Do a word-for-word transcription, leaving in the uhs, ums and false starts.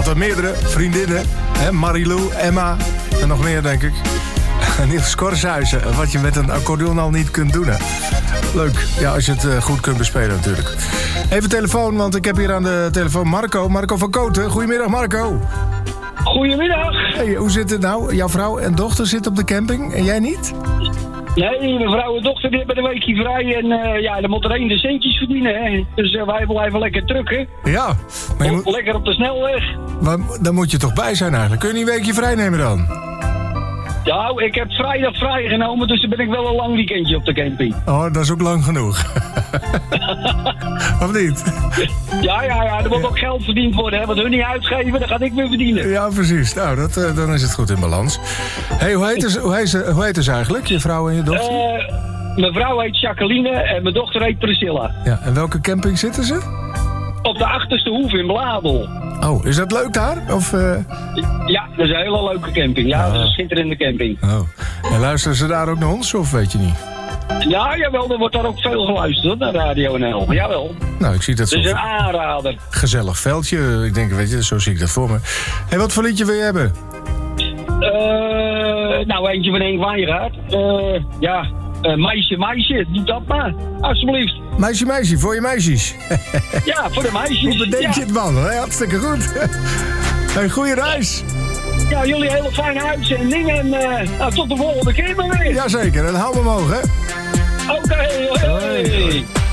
had er meerdere vriendinnen. Hè? Marilou, Emma en nog meer, denk ik. Niels Korshuizen, wat je met een accordeon al niet kunt doen, hè. Leuk, ja, als je het uh, goed kunt bespelen natuurlijk. Even telefoon, want ik heb hier aan de telefoon Marco. Marco van Koten. Goedemiddag, Marco. Goedemiddag. Hey, hoe zit het nou? Jouw vrouw en dochter zitten op de camping en jij niet? Nee, mijn vrouw en dochter die hebben een weekje vrij en uh, ja, dan moet er één de centjes verdienen, hè. Dus uh, wij blijven lekker trucken. Ja. Maar je moet... Lekker op de snelweg. Maar daar moet je toch bij zijn eigenlijk? Kun je niet een weekje vrij nemen dan? Ja, ik heb vrijdag vrijgenomen, dus dan ben ik wel een lang weekendje op de camping. Oh, dat is ook lang genoeg. Of niet? Ja, ja, ja, er moet ook geld verdiend worden, hè. Wat hun niet uitgeven, dan ga ik weer verdienen. Ja, precies. Nou, dat, uh, dan is het goed in balans. Hé, hey, hoe, heet ze, hoe, heet ze, hoe heet ze eigenlijk, je vrouw en je dochter? Uh, mijn vrouw heet Jacqueline en mijn dochter heet Priscilla. Ja, en welke camping zitten ze? Op de achterste hoef in Bladel. Oh, is dat leuk daar? Of, uh... Ja, dat is een hele leuke camping. Ja, ah. dat is een schitterende camping. Oh. En luisteren ze daar ook naar ons, of weet je niet? Ja, jawel, er wordt daar ook veel geluisterd naar Radio N L. Jawel. Nou, ik zie dat zo. Het is een aanrader. Gezellig veldje. Ik denk, weet je, zo zie ik dat voor me. Hé, wat voor liedje wil je hebben? Uh, nou, eentje van Henk Wijngaard. Uh, ja, uh, meisje, meisje, doe dat maar. Alsjeblieft. Meisje, meisje, voor je meisjes. Ja, voor de meisjes. Hoe bedenk ja. je het, man? Hey, hartstikke goed. Een goede reis. Ja, jullie hele fijne uitzending. En uh, nou, tot de volgende keer maar weer. Jazeker, en hou me omhoog, hè. Oké, okay, hoi. Hoi.